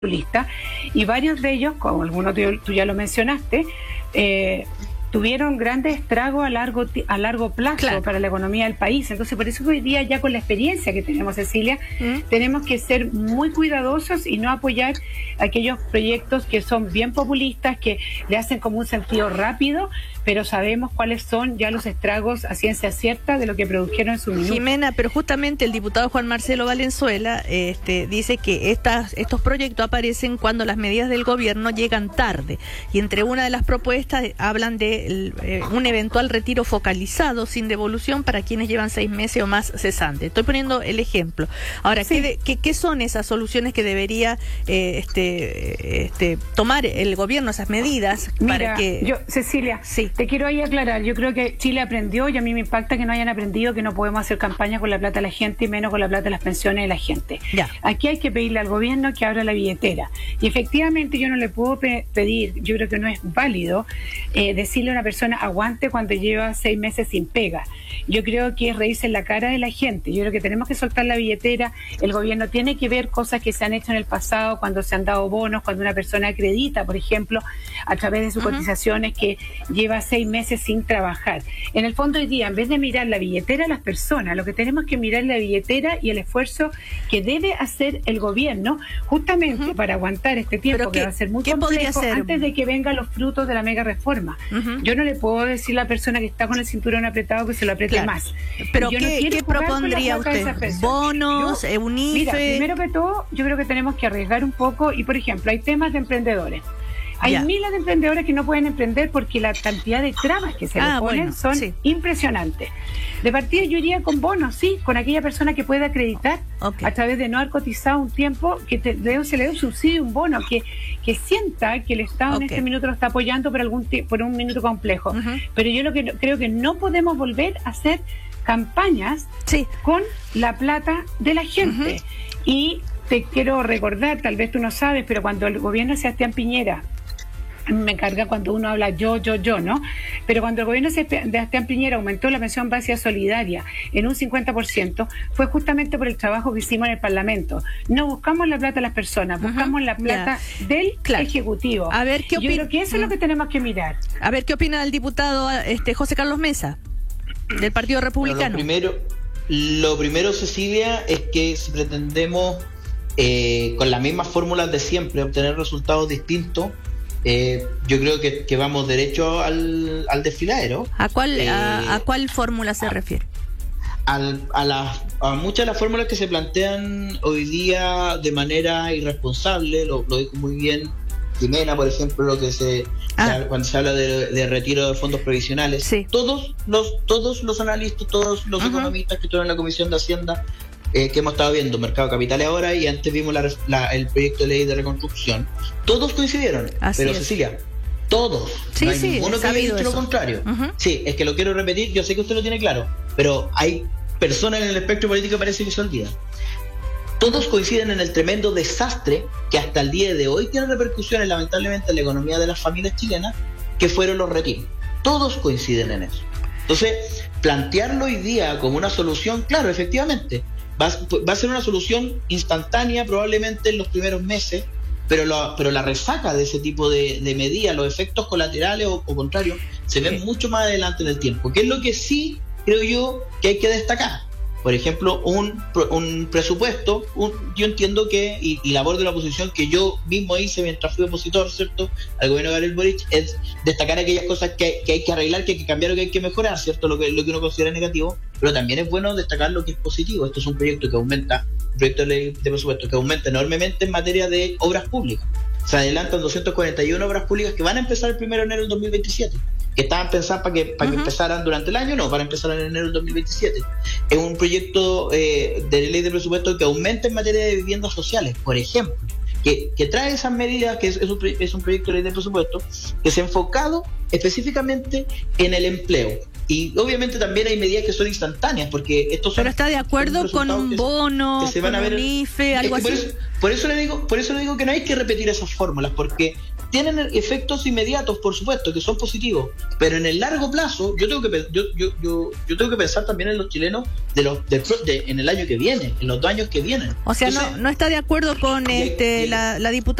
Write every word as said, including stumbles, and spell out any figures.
populista, y varios de ellos, como algunos tú, tú ya lo mencionaste, eh, tuvieron grandes estragos a largo a largo plazo claro. para la economía del país. Entonces, por eso hoy día, ya con la experiencia que tenemos, Cecilia, ¿Mm? tenemos que ser muy cuidadosos y no apoyar aquellos proyectos que son bien populistas, que le hacen como un sentido rápido, pero sabemos cuáles son ya los estragos a ciencia cierta de lo que produjeron en su minuto. Jimena, pero justamente el diputado Juan Marcelo Valenzuela este, dice que estas, estos proyectos aparecen cuando las medidas del gobierno llegan tarde, y entre una de las propuestas hablan de el, eh, un eventual retiro focalizado sin devolución para quienes llevan seis meses o más cesante. Estoy poniendo el ejemplo. Ahora, sí. ¿qué, de, qué, ¿qué son esas soluciones que debería eh, este, este, tomar el gobierno, esas medidas? Mira, para que yo, Cecilia, sí. te quiero ahí aclarar. Yo creo que Chile aprendió, y a mí me impacta que no hayan aprendido que no podemos hacer campaña con la plata de la gente y menos con la plata de las pensiones de la gente. Ya. Aquí hay que pedirle al gobierno que abra la billetera. Y efectivamente yo no le puedo pe- pedir, yo creo que no es válido eh, decirle a una persona aguante cuando lleva seis meses sin pega. Yo creo que es reírse en la cara de la gente. Yo creo que tenemos que soltar la billetera. El gobierno tiene que ver cosas que se han hecho en el pasado, cuando se han dado bonos, cuando una persona acredita, por ejemplo, a través de sus uh-huh. cotizaciones, que lleva seis meses sin trabajar. En el fondo hoy día, en vez de mirar la billetera a las personas, lo que tenemos que mirar es la billetera y el esfuerzo que debe hacer el gobierno justamente uh-huh. para aguantar este tiempo, que qué, va a ser muy ¿qué complejo podría ser? Antes de que vengan los frutos de la mega reforma. Uh-huh. Yo no le puedo decir a la persona que está con el cinturón apretado que se lo apriete claro. más. Pero yo ¿qué, no ¿qué propondría usted? ¿Bonos? Yo, ¿Un I F E? Mira, primero que todo, yo creo que tenemos que arriesgar un poco y, por ejemplo, hay temas de emprendedores. Hay ya. miles de emprendedores que no pueden emprender porque la cantidad de trabas que se ah, le ponen bueno, son sí. impresionantes. De partida yo iría con bonos, sí, con aquella persona que pueda acreditar okay. a través de no haber cotizado un tiempo, que te, de, se le dé un subsidio, un bono, que, que sienta que el Estado okay. en este minuto lo está apoyando por algún por un minuto complejo. Uh-huh. Pero yo lo que creo que no podemos volver a hacer campañas sí. con la plata de la gente. Uh-huh. Y te quiero recordar, tal vez tú no sabes, pero cuando el gobierno de Sebastián Piñera, me encarga cuando uno habla yo, yo, yo, ¿no? Pero cuando el gobierno de Sebastián Piñera aumentó la pensión básica solidaria en un cincuenta por ciento, fue justamente por el trabajo que hicimos en el Parlamento. No buscamos la plata de las personas, buscamos uh-huh. la plata yeah. del claro. Ejecutivo. A ver, ¿qué opina? Yo creo que eso es lo que tenemos que mirar. A ver, ¿qué opina el diputado este José Carlos Mesa, del Partido Republicano? Bueno, lo primero, lo primero, Cecilia, es que si pretendemos eh, con las mismas fórmulas de siempre obtener resultados distintos, Eh, yo creo que, que vamos derecho al, al desfiladero. ¿A cuál, eh, a, a cuál fórmula se a, refiere? Al, a, las, a muchas de las fórmulas que se plantean hoy día de manera irresponsable, lo, lo dijo muy bien Jimena, por ejemplo, lo que se, ah. se cuando se habla de, de retiro de fondos previsionales. Sí. Todos los todos los analistas, todos los uh-huh. economistas que estuvieron en la Comisión de Hacienda, Eh, que hemos estado viendo, Mercado de Capitales ahora, y antes vimos la, la, el proyecto de ley de reconstrucción, todos coincidieron. Así pero es. Cecilia, todos, sí, no hay sí, ninguno que haya dicho lo contrario. Uh-huh. Sí, es que lo quiero repetir, yo sé que usted lo tiene claro, pero hay personas en el espectro político que parece que se olvidan. Todos coinciden en el tremendo desastre que hasta el día de hoy tiene repercusiones lamentablemente en la economía de las familias chilenas, que fueron los retiros. Todos coinciden en eso. Entonces, plantearlo hoy día como una solución, claro, efectivamente Va, va a ser una solución instantánea probablemente en los primeros meses, pero, lo, pero la resaca de ese tipo de, de medidas, los efectos colaterales o, o contrarios, se ven sí. mucho más adelante en el tiempo, que es lo que sí creo yo que hay que destacar. Por ejemplo, un, un presupuesto, un, yo entiendo que, y, y labor de la oposición que yo mismo hice mientras fui opositor, ¿cierto?, al gobierno de Gabriel Boric, es destacar aquellas cosas que, que hay que arreglar, que hay que cambiar o que hay que mejorar, ¿cierto?, lo que, lo que uno considera negativo, pero también es bueno destacar lo que es positivo. Esto es un proyecto que aumenta, un proyecto de ley de presupuesto que aumenta enormemente en materia de obras públicas. Se adelantan doscientas cuarenta y una obras públicas que van a empezar el primero de enero del dos mil veintisiete. Que estaban pensadas para que para uh-huh. que empezaran durante el año, no, para empezar en enero del dos mil veintisiete. Es un proyecto eh, de ley de presupuesto que aumenta en materia de viviendas sociales, por ejemplo, que, que trae esas medidas, que es, es, un, es un proyecto de ley de presupuesto que se ha enfocado específicamente en el empleo. Y obviamente también hay medidas que son instantáneas, porque estos son... Pero está de acuerdo con un bono, que se van con a ver un I F E, algo es que así. Por eso, por eso le digo, por eso le digo que no hay que repetir esas fórmulas, porque tienen efectos inmediatos, por supuesto, que son positivos, pero en el largo plazo yo tengo que yo yo yo, yo tengo que pensar también en los chilenos de los de, de, en el año que viene, en los dos años que vienen. O sea, Entonces, no no está de acuerdo con este y, y, la, la diputada